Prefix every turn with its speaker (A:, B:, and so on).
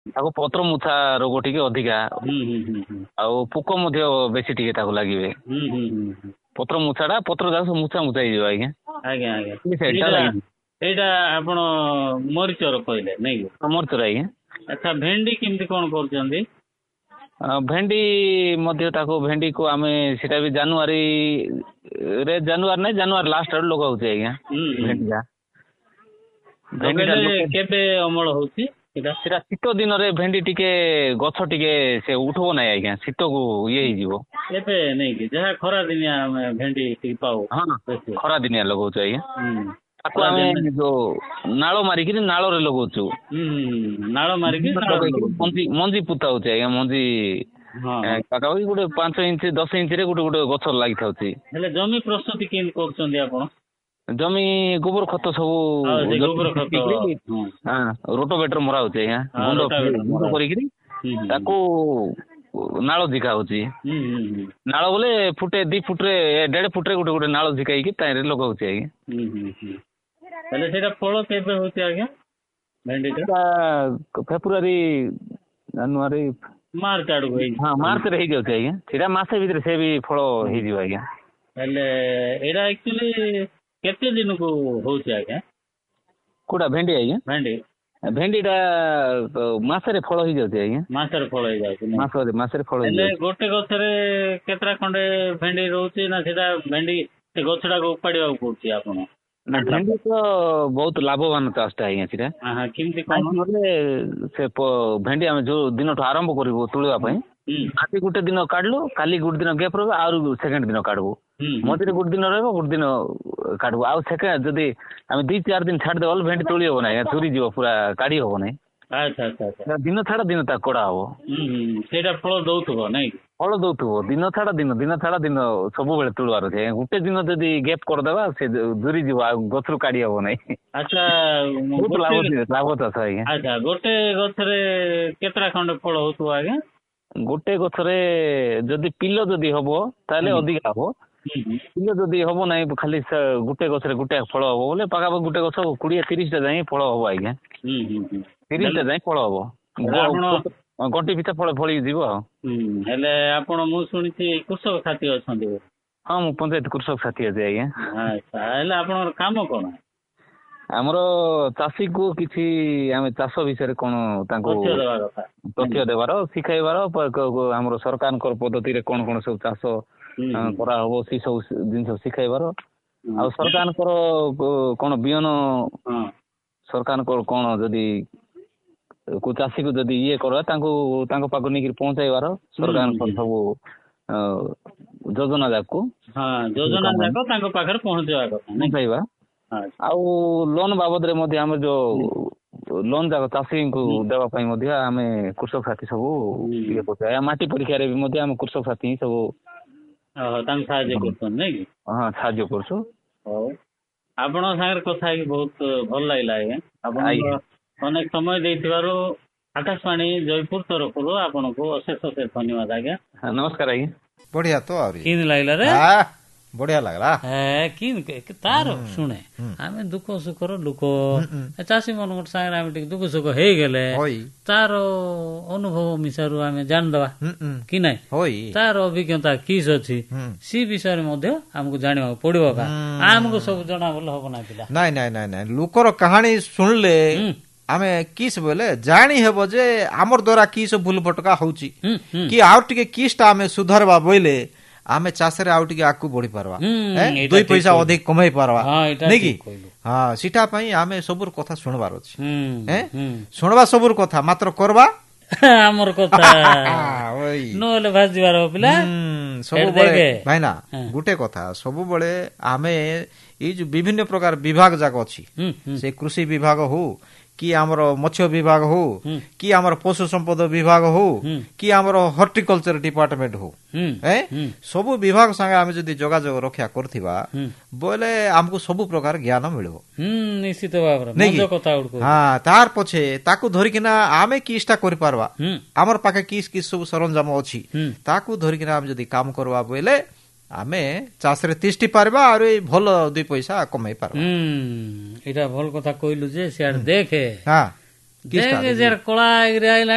A: ତାକୁ ପତ୍ର ମୁଥା ରୋଗ ଟିକେ ଅଧିକା ଆଉ ପୋକ ମଧ୍ୟ ବେଶୀ ଟିକେ ତାକୁ ଲାଗିବେ। ପତ୍ର ମୁଛାଟା ପତ୍ର ଯାକ ସବୁ ମୁଛା ମୁଛା ହେଇଯିବ ଆଜ୍ଞା।
B: ଆଜ୍ଞା ଆଜ୍ଞା
A: ସେଇଟା ଲାଗିଛି
B: ଏଇଟା ଆପଣ ମରିଚର କହିଲେ ନାଇଁ କି?
A: ମରିଚର ଆଜ୍ଞା।
B: ଆଚ୍ଛା ଭେଣ୍ଡି କେମିତି କଣ କରୁଛନ୍ତି?
A: ଭେଣ୍ଡି ମଧ୍ୟ ତାକୁ ଭେଣ୍ଡିକୁ ଆମେ ସେଟା ବି ଜାନୁଆରୀ ନାଇଁ ଜାନୁଆରୀ ଲାଷ୍ଟ ଆଡୁ ଲଗାଉଛି ଆଜ୍ଞା। ଭେଣ୍ଡିଟା
B: କେବେ ଅମଳ ହଉଛି
A: ସେଟା ଶୀତ ଦିନରେ ଭେଣ୍ଡି ଟିକେ ଗଛ ଟିକେ ସେ ଉଠିବ ନାହିଁ ଆଜ୍ଞା, ଶୀତକୁ ଇଏ ହେଇଯିବ।
B: ଏବେ ନେଇକି ଯାହା ଖରା ଦିନିଆ ଆମେ ଭେଣ୍ଡି ଟିକେ ପାଉ।
A: ହଁ ଖରା ଦିନିଆ ଲଗାଉଛୁ ଆଜ୍ଞା। ତାକୁ ଆମେ ଯୋଉ ନାଳ ମାରିକିରି ନାଳରେ ଲଗାଉଛୁ।
B: ନାଳ ମାରିକି
A: ମଞ୍ଜି ପୋତା ହଉଛି ଆଜ୍ଞା। ମଞ୍ଜି ପାଖାପାଖି ଗୋଟେ 5 ଇଞ୍ଚ 10 ଇଞ୍ଚରେ ଗୋଟେ ଗୋଟେ ଗଛ ଲାଗିଥାଉଛି।
B: ହେଲେ ଜମି ପ୍ରସ୍ତୁତି କେମିତି କରୁଛନ୍ତି ଆପଣ?
A: ଜମି ଗୋବର ଖତ ସବୁ ରୋଟୋଭେଟର ମରା ହଉଛି ଆଜ୍ଞା। ଗୁଣ୍ଡ କରିକିରି ତାକୁ ନାଳ ଝିକା ହଉଛି। ନାଳ ବୋଲେ ଫୁଟେ 2 ଫୁଟରେ 1.5 ଫୁଟରେ ଗୋଟେ ଗୋଟେ ନାଳ ଝିକାଇକି ତାଇରେ ଲଗାଉଛି ଆଜ୍ଞା।
B: ହେଲେ ସେଇଟା ଫଳ କେବେ ହଉଛି ଆଜ୍ଞା?
A: ଫେବୃଆରୀ ଜାନୁଆରୀ
B: ମାର୍ଚ୍ଚ ଆଡକୁ
A: ମାର୍ଚ୍ଚରେ ହେଇଯାଉଛି ଆଜ୍ଞା। ସେଇଟା ମାସେ ଭିତରେ ସେ ବି ଫଳ ହେଇଯିବ ଆଜ୍ଞା।
B: ହେଲେ ଏଇଟା ଆକ୍ଚୁଆଲି କେତେ ଦିନକୁ ହଉଛି ଆଜ୍ଞା?
A: କୋଉଟା ଭେଣ୍ଡି ଆଜ୍ଞା? ଭେଣ୍ଡିଟା ମାସରେ ଫଳ ହେଇଯାଉଛି ଆଜ୍ଞା। ମାସରେ ଫଳ ହେଇଯାଉଛି।
B: ଗୋଟେ ଗଛରେ କେତେଟା ଖଣ୍ଡେ ଭେଣ୍ଡି ରହୁଛି ନା ସେଟା ଭେଣ୍ଡି ସେ ଗଛଟାକୁ ଉପାଡ଼ିବାକୁ ପଡୁଛି ଆପଣ?
A: ଭେଣ୍ଡି ତ ବହୁତ ଲାଭବାନ ଚାଷଟା ଆଜ୍ଞା ସେଟା।
B: କେମିତି
A: ସେ ଭେଣ୍ଡି ଆମେ ଯୋଉ ଦିନଠୁ ଆରମ୍ଭ କରିବୁ ତୋଳିବା ପାଇଁ ଆଜି ଗୋଟେ ଦିନ କାଢିଲୁ, କାଲି ଗୋଟେ ଦିନ ଗ୍ୟାପ୍ ରହିବ, ଆହୁରି ସେକେଣ୍ଡ ଦିନ କାଢିବୁ। ମଝିରେ ଗୋଟେ ଦିନ ରହିବ, ଗୋଟେ ଦିନ କାଢିବୁ। ଆଉ ସେକେଣ୍ଡ ଯଦି ଆମେ 2-4 ଦିନ ଛାଡିଦେବା ବୋଲେ ଭେଣ୍ଡି ତୋଳି ହବ ନାହିଁ, ଚୁରିଯିବ, ପୁରା କାଢି ହବ ନାହିଁ। ଦିନ ଛାଡା ଦିନ ତାକୁ କଢା ହବ।
B: ସେଇଟା ଫଳ ଦଉଥିବ ନାଇଁ?
A: ଫଳ ଦଉଥିବ ଦିନ ଛାଡା ଦିନ, ଦିନ ଛାଡା ଦିନ ସବୁବେଳେ ତୋଳିବାର ଅଛି। ଗୋଟେ ଦିନ ଯଦି ଗ୍ୟାପ୍ କରିଦେବା ସେ ଝୁରିଯିବ, ଆଉ ଗଛରୁ କାଢି ହବ ନାହିଁ।
B: ଆଚ୍ଛା
A: ବହୁତ ଲାଭ ଚାଷ ଆଜ୍ଞା।
B: ଆଚ୍ଛା ଗୋଟେ ଗଛରେ କେତେଟା ଖଣ୍ଡେ ଫଳ ହଉଥିବ ଆଜ୍ଞା?
A: ଗୋଟେ ଗଛରେ ଯଦି ପିଲ ଯଦି ହବ ତାହେଲେ ଅଧିକା ହବ। ପିଲ ଯଦି ହବ ନାହିଁ, ଖାଲି ଗୋଟେ ଗଛରେ ଗୋଟେ ଫଳ ହବ ବୋଲେ ପାଖାପାଖି ଗୋଟେ ଗଛ 20-30ଟା ଯାଇ ଫଳ ହବ ଆଜ୍ଞା। 30ଟା ଯାଇ ଫଳ ହବ। ଗଣ୍ଟି ପିଛା ଫଳି ଯିବ ଆଉ।
B: ହେଲେ ଆପଣ, ମୁଁ ଶୁଣିଛି କୃଷକ ସାଥୀ ଅଛନ୍ତି?
A: ହଁ ମୁଁ ପଞ୍ଚାୟତ କୃଷକ ସାଥୀ ଅଛି ଆଜ୍ଞା।
B: ଆଚ୍ଛା ହେଲେ ଆପଣଙ୍କର କାମ କଣ?
A: ଆମର ଚାଷୀକୁ କିଛି ଆମେ ଚାଷ ବିଷୟରେ କଣ ତାଙ୍କୁ ତଥ୍ୟ ଦେବାର, ଶିଖାଇବାର, ଆମର ସରକାରଙ୍କର ପଦ୍ଧତିରେ କଣ କଣ ସବୁ ଚାଷ କରାହବ ସେ ସବୁ ଜିନିଷ ଶିଖାଇବାର, ଆଉ ସରକାରଙ୍କର କଣ ବିହନ, ସରକାରଙ୍କର କଣ ଯଦି କୋଉ ଚାଷୀକୁ ଯଦି ଇଏ କରିବା ତାଙ୍କ ପାଖକୁ ନେଇକି ପହଞ୍ଚାଇବାର, ସରକାରଙ୍କର ସବୁ ଯୋଜନା ଯାକ
B: ତାଙ୍କ ପାଖରେ
A: ପହଞ୍ଚାଇବା। ଆଉ ଲୋନ୍ ବାବଦରେ ମଧ୍ୟ ଆମର ଯୋଉ ଲୋନ୍ ଯାକ ଚାଷୀଙ୍କୁ ଦେବା ପାଇଁ ମଧ୍ୟ ଆମେ କୃଷକ ସାଥୀ ସବୁ ଇଏ କରୁଛୁ। ମାଟି ପରୀକ୍ଷାରେ ବି ମଧ୍ୟ ଆମେ କୃଷକ ସାଥୀ ହିଁ ସବୁ
B: ତାଙ୍କୁ ସାହାଯ୍ୟ କରୁଛନ୍ତି ନାଇଁ କି?
A: ସାହାଯ୍ୟ କରୁଛୁ।
B: ହଉ, ଆପଣଙ୍କ ସାଙ୍ଗରେ କଥା ହେଇକି ବହୁତ ଭଲ ଲାଗିଲା ଆଜ୍ଞା। ଆପଣ ଅନେକ ସମୟ ଦେଇଥିବାରୁ ଆକାଶବାଣୀ ଜୟପୁର ତରଫରୁ ଆପଣଙ୍କୁ ଅଶେଷ ଅଶେଷ ଧନ୍ୟବାଦ ଆଜ୍ଞା।
A: ନମସ୍କାର ଆଜ୍ଞା।
C: ବଢିଆ ତ ଆହୁରି
B: କେମିତି ଲାଗିଲା ରେ?
C: ବଢିଆ ଲାଗଲା।
B: ତାର ଶୁଣେ, ଆମେ ଦୁଃଖ ସୁଖର ଲୋକ, ଚାଷୀ ମାନଙ୍କ ସାଙ୍ଗରେ ଆମେ ଟିକେ ଦୁଃଖ ସୁଖ ହେଇଗଲେ ତାର ଅନୁଭବ ମିଶାରୁ ଆମେ ଜାଣିଦବା କି ନାଇଁ, ତାର ଅଭିଜ୍ଞତା କିସ୍ ଅଛି ସେ ବିଷୟରେ ମଧ୍ୟ ଆମକୁ ଜାଣିବାକୁ ପଡିବ। ଆମକୁ ସବୁ ଜଣା ବୋଲେ ହବ ନା ପିଲା?
C: ନାଇଁ ନାଇଁ ନାଇଁ ନାଇଁ, ଲୋକର କାହାଣୀ ଶୁଣିଲେ ଆମେ କିସ୍ ବୋଲେ ଜାଣି ହେବ ଯେ ଆମର ଦ୍ୱାରା କିସ୍ ଭୁଲ ଭଟକା ହଉଛି, କି ଆଉ ଟିକେ କିସ୍ଟା ଆମେ ସୁଧାରବା ବୋଇଲେ ଆମେ ଚାଷରେ ଆଉ ଟିକେ ଆଗକୁ ବଢି ପାରବା, 2 ପଇସା ଅଧିକ କମେଇ ପାରବା ନାଇଁ କି? ସେଟା ପାଇଁ ଆମେ ସବୁର କଥା ଶୁଣବାର ଅଛି। ଶୁଣବା ସବୁର କଥା, ମାତ୍ର କରବା
B: ଆମର କଥା ନହେଲେ ଭାସିଯିବାର ପିଲା।
C: ସବୁବେଳେ ଭାଇନା ଗୋଟେ କଥା, ସବୁବେଳେ ଆମେ ଏଇ ଯୋଉ ବିଭିନ୍ନ ପ୍ରକାର ବିଭାଗ ଯାକ ଅଛି, ସେ କୃଷି ବିଭାଗ ହଉ, କି ଆମର ମତ୍ସ୍ୟ ବିଭାଗ ହଉ, କି ଆମର ପଶୁ ସମ୍ପଦ ବିଭାଗ ହଉ, କି ଆମର ହର୍ଟିକଲଚର ଡିପାର୍ଟମେଣ୍ଟ ହଉ, ସବୁ ବିଭାଗ ସାଙ୍ଗେ ଆମେ ଯଦି ଯୋଗାଯୋଗ ରକ୍ଷା କରୁଥିବା ବୋଇଲେ ଆମକୁ ସବୁ ପ୍ରକାର ଜ୍ଞାନ ମିଳିବ
B: ନିଶ୍ଚିତ ଭାବରେ।
C: ତାର ପଛେ ତାକୁ ଧରିକିନା ଆମେ କିସ୍ଟା କରିପାରବା, ଆମର ପାଖେ କିସ୍ ସବୁ ସରଞ୍ଜାମ ଅଛି, ତାକୁ ଧରିକିନା ଆମେ ଯଦି କାମ କରିବା ବୋଇଲେ ଆମେ ଚାଷରେ ତିଷ୍ଠି ପାରିବା, ଆଉ ଭଲ 2 ପଇସା କମେଇ ପାରିବା।
B: ଏଇଟା ଭଲ କଥା କହିଲୁ ଯେ ସିଆଡେ ଦେଖେ କଳା